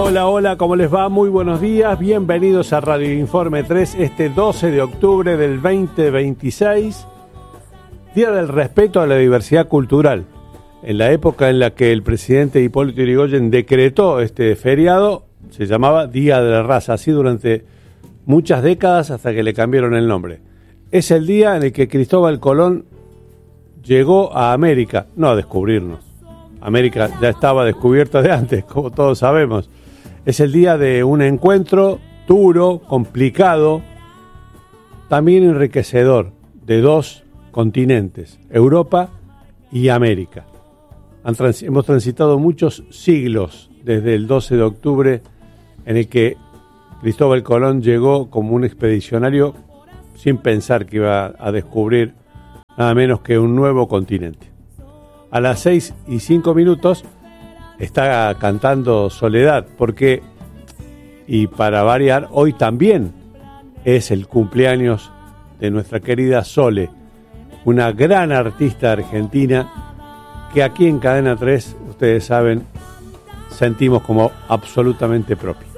Hola, hola, ¿cómo les va? Muy buenos días, bienvenidos a Radio Informe 3, este 12 de octubre del 2026, Día del Respeto a la Diversidad Cultural. En la época en la que el presidente Hipólito Yrigoyen decretó este feriado, se llamaba Día de la Raza, así durante muchas décadas hasta que le cambiaron el nombre. Es el día en el que Cristóbal Colón llegó a América, no a descubrirnos. América ya estaba descubierta de antes, como todos sabemos. Es el día de un encuentro duro, complicado, también enriquecedor, de dos continentes, Europa y América. Hemos transitado muchos siglos desde el 12 de octubre, en el que Cristóbal Colón llegó como un expedicionario sin pensar que iba a descubrir nada menos que un nuevo continente. A las 6:05 está cantando Soledad, porque, y para variar, hoy también es el cumpleaños de nuestra querida Sole, una gran artista argentina que aquí en Cadena 3, ustedes saben, sentimos como absolutamente propia.